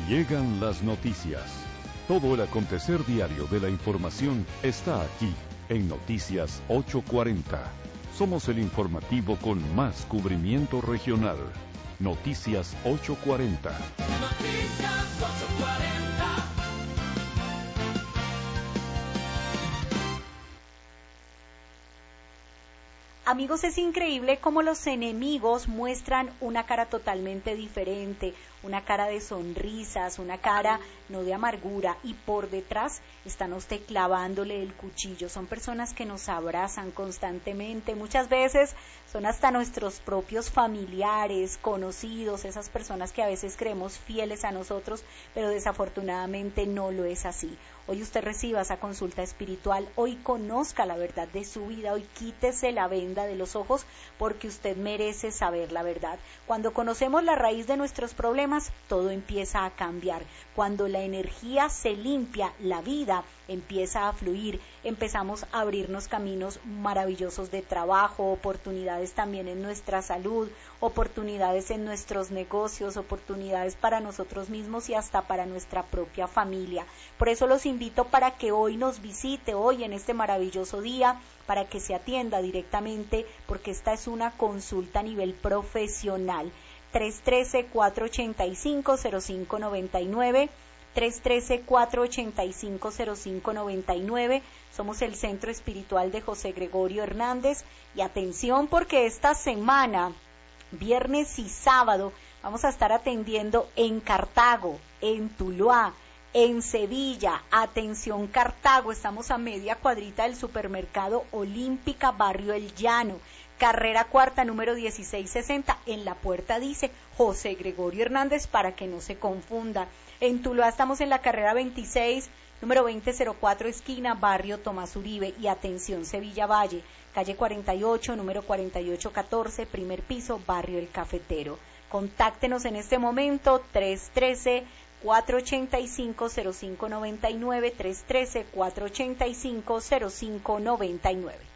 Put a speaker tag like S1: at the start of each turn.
S1: Llegan las noticias. Todo el acontecer diario de la información está aquí, en Noticias 840. Somos el informativo con más cubrimiento regional. Noticias 840.
S2: Noticias 840.
S3: Amigos, es increíble cómo los enemigos muestran una cara totalmente diferente, una cara de sonrisas, una cara no de amargura, y por detrás están a usted clavándole el cuchillo. Son personas que nos abrazan constantemente, muchas veces son hasta nuestros propios familiares, conocidos, esas personas que a veces creemos fieles a nosotros, pero desafortunadamente no lo es así. Hoy usted reciba esa consulta espiritual, hoy conozca la verdad de su vida, hoy quítese la venda de los ojos porque usted merece saber la verdad. Cuando conocemos la raíz de nuestros problemas, todo empieza a cambiar. Cuando la energía se limpia, la vida empieza a fluir, empezamos a abrirnos caminos maravillosos de trabajo, oportunidades también en nuestra salud, oportunidades en nuestros negocios, oportunidades para nosotros mismos y hasta para nuestra propia familia. Por eso los invito para que hoy nos visite, hoy en este maravilloso día, para que se atienda directamente, porque esta es una consulta a nivel profesional. 313-485-0599, 313-485-0599, somos el Centro Espiritual de José Gregorio Hernández, y atención porque esta semana, viernes y sábado, vamos a estar atendiendo en Cartago, en Tuluá, en Sevilla. Atención Cartago, estamos a media cuadrita del supermercado Olímpica, barrio El Llano, carrera cuarta, número 1660, en la puerta dice José Gregorio Hernández para que no se confunda. En Tuluá estamos en la carrera 26, número 2004, esquina barrio Tomás Uribe. Y atención Sevilla Valle, calle 48, número 4814, primer piso, barrio El Cafetero. Contáctenos en este momento, 313-485-0599, 313-485-0599.